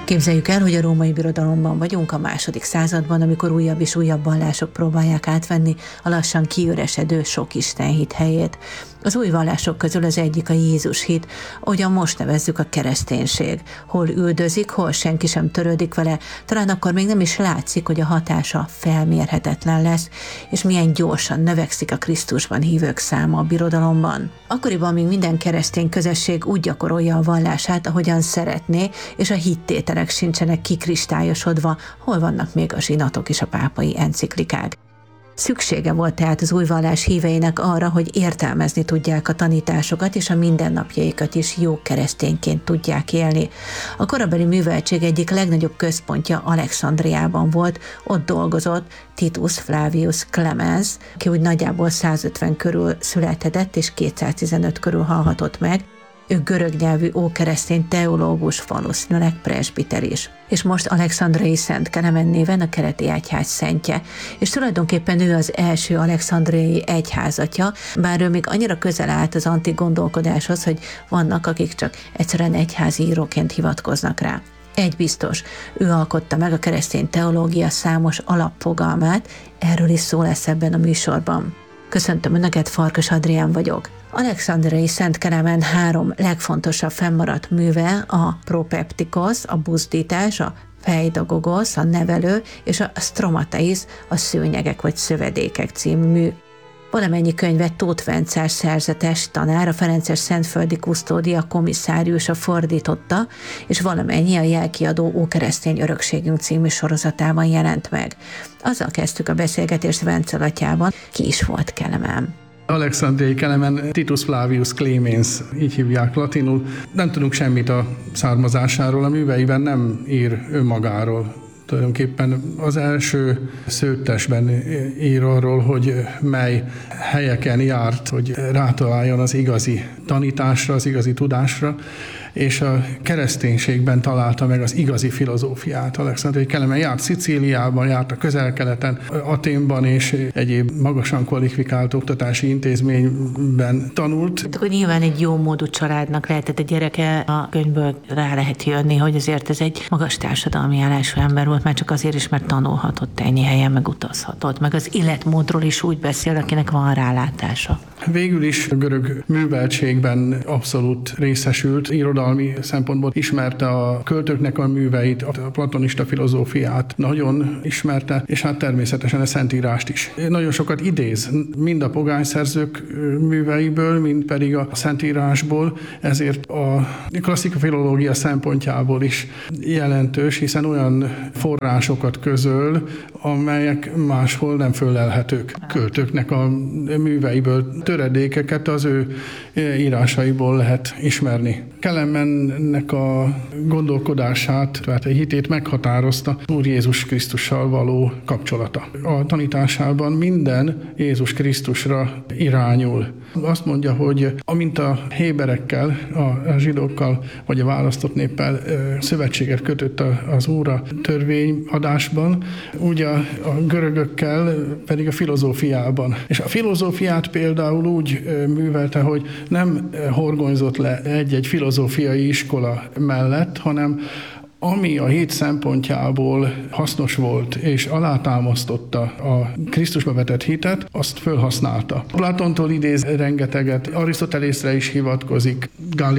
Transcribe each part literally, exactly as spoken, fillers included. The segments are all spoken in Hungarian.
Képzeljük el, hogy a római birodalomban vagyunk a második században, amikor újabb és újabb vallások próbálják átvenni a lassan kiüresedő sok istenhit helyét. Az új vallások közül az egyik a Jézus hit, ahogyan most nevezzük a kereszténység. Hol üldözik, hol senki sem törődik vele, talán akkor még nem is látszik, hogy a hatása felmérhetetlen lesz, és milyen gyorsan növekszik a Krisztusban hívők száma a birodalomban. Akkoriban még minden keresztény közösség úgy gyakorolja a vallását, ahogyan szeretné, és a hittételek sincsenek kikristályosodva, hol vannak még a zsinatok és a pápai enciklikák. Szüksége volt tehát az új vallás híveinek arra, hogy értelmezni tudják a tanításokat, és a mindennapjaikat is jó keresztényként tudják élni. A korabeli műveltség egyik legnagyobb központja Alexandriában volt, ott dolgozott Titus Flavius Clemens, aki úgy nagyjából százötven körül született, és kétszáztizenöt körül halhatott meg. Ő görög nyelvű ókeresztény teológus, valószínűleg presbiter is. És most Alexandriai Szent Kelemen néven a keleti egyház szentje, és tulajdonképpen ő az első alexandriai egyházatja, bár ő még annyira közel állt az antik gondolkodáshoz, hogy vannak, akik csak egyszerűen egyházi íróként hivatkoznak rá. Egy biztos, ő alkotta meg a keresztény teológia számos alapfogalmát, erről is szó lesz ebben a műsorban. Köszöntöm Önöket, Farkas Adrián vagyok. Alexandriai Szent Kelemen három legfontosabb fennmaradt műve a propeptikos, a buzdítás, a peidagogos, a nevelő, és a stromateis, a szőnyegek vagy szövedékek című mű. Valamennyi könyvet Tóth Vencás szerzetes tanár, a ferences szentföldi kusztódia komisszáriusa fordította, és valamennyi a Jelkiadó Ókeresztény örökségünk című sorozatában jelent meg. Azzal kezdtük a beszélgetést Vencel atyával, ki is volt Kelemen. Alexandriai Kelemen Titus Flavius Clemens, így hívják latinul. Nem tudunk semmit a származásáról, a műveiben nem ír önmagáról. Tulajdonképpen az első szőttesben ír arról, hogy mely helyeken járt, hogy rátaláljon az igazi tanításra, az igazi tudásra, és a kereszténységben találta meg az igazi filozófiát. Alexandriai Kelemen járt Szicíliában, járt a Közel-Keleten, Athénban és egyéb magasan kvalifikált oktatási intézményben tanult. Hát akkor nyilván egy jó módú családnak lehetett a gyereke, a könyvből rá lehet jönni, hogy azért ez egy magas társadalmi állású ember volt, már csak azért is, mert tanulhatott ennyi helyen, meg utazhatott, meg az életmódról is úgy beszél, akinek van rálátása. Végül is a görög műveltségben abszolút részesült, irodalmi szempontból ismerte a költőknek a műveit, a platonista filozófiát nagyon ismerte, és hát természetesen a Szentírást is. Nagyon sokat idéz, mind a pogányszerzők műveiből, mind pedig a Szentírásból, ezért a klasszikai filológia szempontjából is jelentős, hiszen olyan forrásokat közöl, amelyek máshol nem fölelhetők. Költőknek a műveiből töredékeket az ő írásaiból lehet ismerni. Kelemennek a gondolkodását, tehát a hitét meghatározta Úr Jézus Krisztussal való kapcsolata. A tanításában minden Jézus Krisztusra irányul. Azt mondja, hogy amint a héberekkel, a zsidókkal vagy a választott néppel szövetséget kötött az Úr a törvényadásban, úgy a, a görögökkel pedig a filozófiában. És a filozófiát például úgy művelte, hogy nem horgonyzott le egy-egy filozófiai iskola mellett, hanem ami a hit szempontjából hasznos volt és alátámasztotta a Krisztusba vetett hitet, azt felhasználta. Platontól idéz rengeteget, Arisztotelészre is hivatkozik,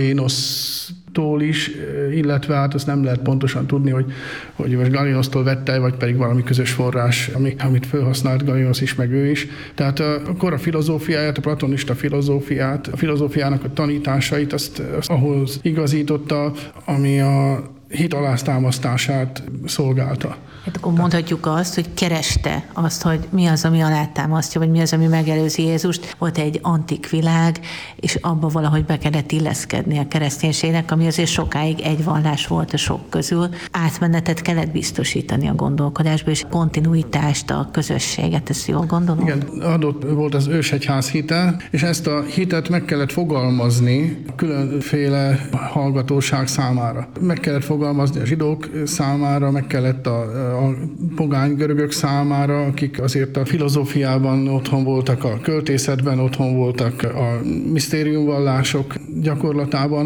Galénosztól is, illetve hát azt nem lehet pontosan tudni, hogy, hogy most Galénosztól vette, vagy pedig valami közös forrás, amit felhasznált Galénosz is, meg ő is. Tehát akkor a filozófiáját, a platonista filozófiát, a filozófiának a tanításait, azt, azt ahhoz igazította, ami a hit alátámasztását szolgálta. Hát akkor mondhatjuk azt, hogy kereste azt, hogy mi az, ami alátámasztja, vagy mi az, ami megelőzi Jézust. Volt egy antik világ, és abba valahogy be kellett illeszkedni a kereszténységnek, ami azért sokáig egy vallás volt a sok közül. Átmenetet kellett biztosítani a gondolkodásba, és kontinuitást, a közösséget, ezt jól gondolom? Igen, adott volt az ősegyház hite, és ezt a hitet meg kellett fogalmazni különféle hallgatóság számára. Meg kellett fogalmazni a zsidók számára, meg kellett a, a pogány görögök számára, akik azért a filozófiában otthon voltak, a költészetben otthon voltak, a misztériumvallások gyakorlatában.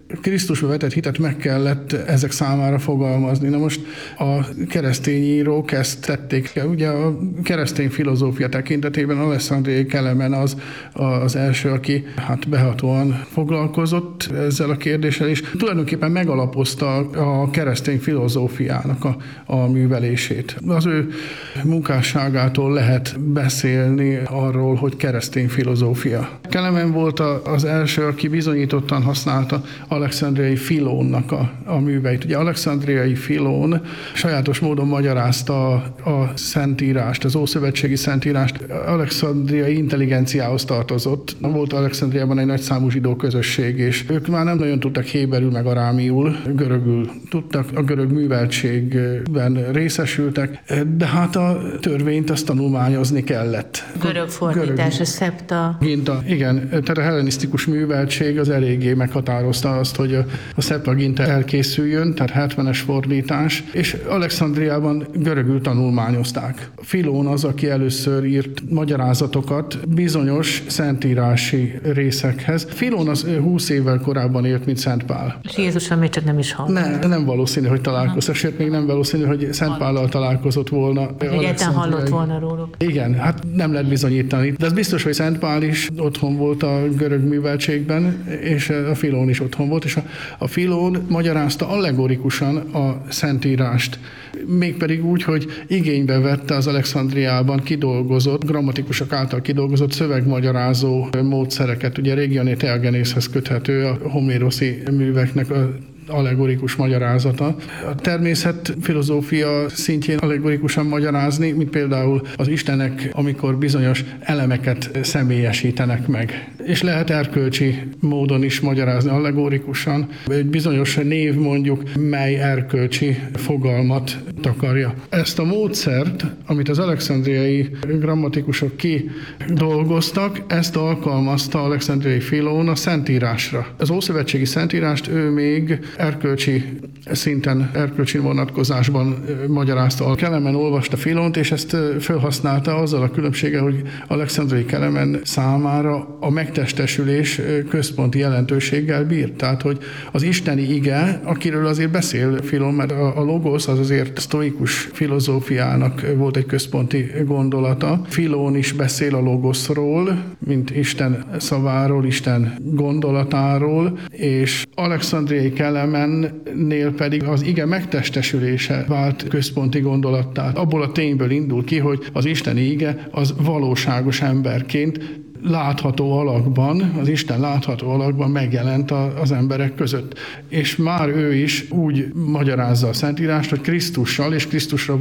Krisztusba vetett hitet meg kellett ezek számára fogalmazni. Na most a keresztény írók ezt tették. Ugye a keresztény filozófia tekintetében Alexandriai Kelemen az az első, aki hát behatóan foglalkozott ezzel a kérdéssel, és tulajdonképpen megalapozta a keresztény filozófiának a, a művelését. Az ő munkásságától lehet beszélni arról, hogy keresztény filozófia. Kelemen volt az első, aki bizonyítottan használta Alexandriai Filónnak a, a műveit. Ugye Alexandriai Filón sajátos módon magyarázta a, a Szentírást, az ószövetségi Szentírást. Alexandriai intelligenciához tartozott. Volt Alexandriában egy nagy számú zsidó közösség, és ők már nem nagyon tudtak héberül meg arámiul, görögül tudtak, a görög műveltségben részesültek, de hát a törvényt azt tanulmányozni kellett. Görög fordítás, a szepta. Ginta, igen, tehát a hellenisztikus műveltség az eléggé meghatározta azt, hogy a, a Septuaginta elkészüljön, tehát hetvenes fordítás, és Alexandriában görögül tanulmányozták. Filón az, aki először írt magyarázatokat bizonyos szentírási részekhez. Filón az húsz évvel korábban élt, mint Szent Pál. És Jézussal még csak nem is hallott. Ne, nem valószínű, hogy találkozott, sőt, még nem valószínű, hogy Szent Pállal találkozott volna. Egyáltalán hallott volna róluk. Igen, hát nem lehet bizonyítani. De az biztos, hogy Szent Pál is otthon volt a görög műveltségben, és a Filón is otthon volt, és a, a Filón magyarázta allegorikusan a Szentírást. Mégpedig úgy, hogy igénybe vette az Alexandriában kidolgozott, grammatikusok által kidolgozott szövegmagyarázó módszereket. Ugye Regione Theagenészhez köthető a homéroszi műveknek a allegorikus magyarázata. A természetfilozófia szintjén allegorikusan magyarázni, mint például az istenek, amikor bizonyos elemeket személyesítenek meg. És lehet erkölcsi módon is magyarázni allegorikusan. Egy bizonyos név mondjuk, mely erkölcsi fogalmat takarja. Ezt a módszert, amit az alexandriai grammatikusok kidolgoztak, ezt alkalmazta Alexandriai Filón a Szentírásra. Az ószövetségi Szentírást ő még erkölcsi szinten, erkölcsi vonatkozásban magyarázta. A Kelemen olvasta Filónt, és ezt felhasználta azzal a különbséggel, hogy Alexandriai Kelemen számára a megtestesülés központi jelentőséggel bírt. Tehát, hogy az isteni ige, akiről azért beszél Filón, mert a logosz az azért sztoikus filozófiának volt egy központi gondolata. Filón is beszél a logoszról, mint Isten szaváról, Isten gondolatáról, és Alexandriai Kelemennél pedig az ige megtestesülése vált központi gondolattá. Abból a tényből indul ki, hogy az isteni ige az valóságos emberként látható alakban, az Isten látható alakban megjelent az emberek között. És már ő is úgy magyarázza a Szentírást, hogy Krisztussal és Krisztusra